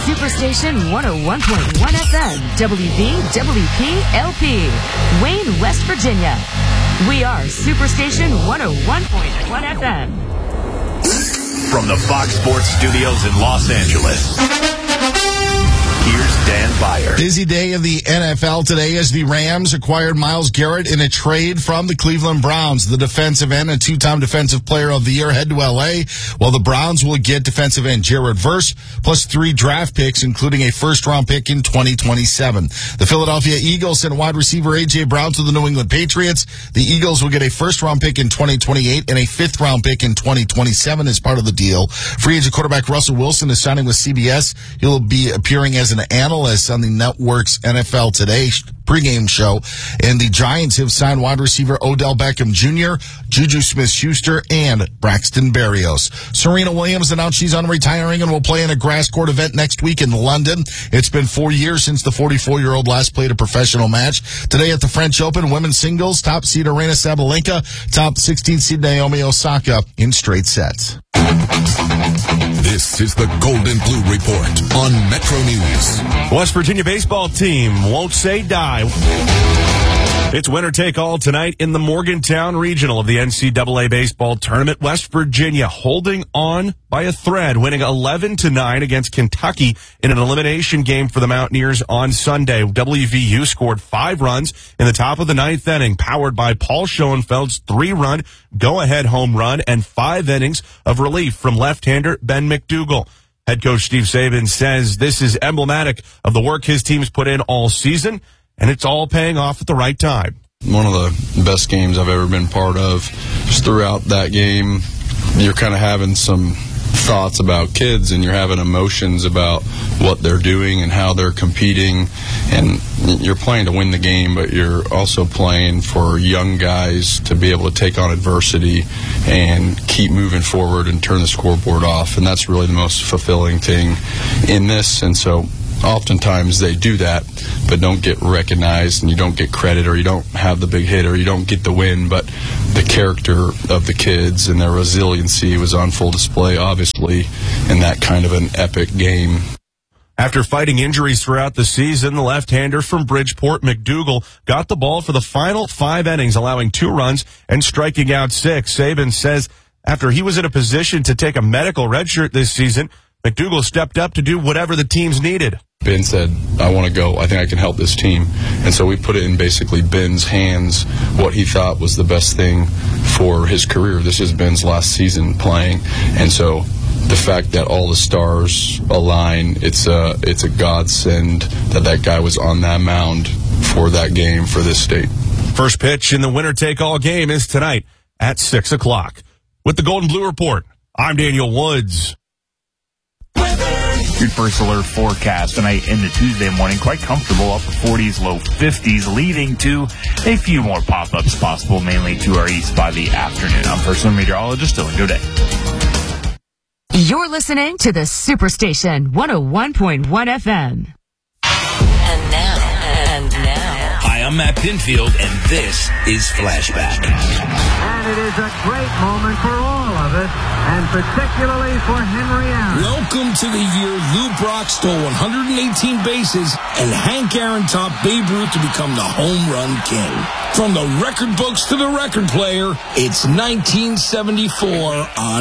Superstation 101.1 FM, WVWP-LP, Wayne, West Virginia. We are Superstation 101.1 FM. From the Fox Sports Studios in Los Angeles, here's Dan Beyer. Busy day of the NFL today as the Rams acquired Myles Garrett in a trade from the Cleveland Browns. The defensive end and two-time Defensive Player of the Year head to L.A., while the Browns will get defensive end Jared Verse plus 3 draft picks, including a first-round pick in 2027. The Philadelphia Eagles sent wide receiver A.J. Brown to the New England Patriots. The Eagles will get a first-round pick in 2028 and a fifth-round pick in 2027 as part of the deal. Free agent quarterback Russell Wilson is signing with CBS. He'll be appearing as an analyst on the network's NFL Today pregame show. And the Giants have signed wide receiver Odell Beckham Jr., Juju Smith-Schuster, and Braxton Berrios. Serena Williams announced she's unretiring and will play in a grass court event next week in London. It's been 4 years since the 44-year-old last played a professional match. Today at the French Open, women's singles, top seed Aryna Sabalenka, top 16 seed Naomi Osaka in straight sets. This is the Golden Blue Report on Metro News. West Virginia baseball team won't say die. It's winner take all tonight in the Morgantown Regional of the NCAA baseball tournament. West Virginia holding on by a thread, winning 11-9 against Kentucky in an elimination game for the Mountaineers on Sunday. WVU scored 5 runs in the top of the 9th inning, powered by Paul Schoenfeld's 3-run go-ahead home run and 5 innings of relief from left-hander Ben McDougall. Head coach Steve Saban says this is emblematic of the work his team's put in all season, and it's all paying off at the right time. One of the best games I've ever been part of. Just throughout that game, you're kind of having some thoughts about kids, and you're having emotions about what they're doing and how they're competing, and you're playing to win the game, but you're also playing for young guys to be able to take on adversity and keep moving forward and turn the scoreboard off, and that's really the most fulfilling thing in this. And so oftentimes they do that but don't get recognized, and you don't get credit, or you don't have the big hit, or you don't get the win, but the character of the kids and their resiliency was on full display, obviously, in that kind of an epic game. After fighting injuries throughout the season, the left-hander from Bridgeport, McDougall, got the ball for the final 5 innings, allowing 2 runs and striking out 6. Saban says after he was in a position to take a medical redshirt this season, McDougall stepped up to do whatever the teams needed. Ben said, I want to go. I think I can help this team. And so we put it in basically Ben's hands, what he thought was the best thing for his career. This is Ben's last season playing. And so the fact that all the stars align, it's a godsend that guy was on that mound for that game for this state. First pitch in the winner-take-all game is tonight at 6 o'clock. With the Golden Blue Report, I'm Daniel Woods. Your first alert forecast tonight into Tuesday morning. Quite comfortable, upper 40s, low 50s, leading to a few more pop-ups possible, mainly to our east by the afternoon. I'm first alert meteorologist Dylan Godet. You're listening to the Superstation 101.1 FM. And now. Hi, I'm Matt Pinfield, and this is Flashback. And it is a great moment for all of us, and particularly for Henry Aaron. Welcome to the year Lou Brock stole 118 bases and Hank Aaron topped Babe Ruth to become the home run king. From the record books to the record player, it's 1974 on